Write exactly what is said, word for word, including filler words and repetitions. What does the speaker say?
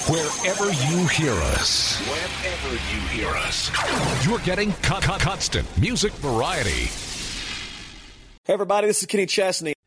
Wherever you hear us, wherever you hear us, you're getting con- con- constant music variety. Hey, everybody, this is Kenny Chesney.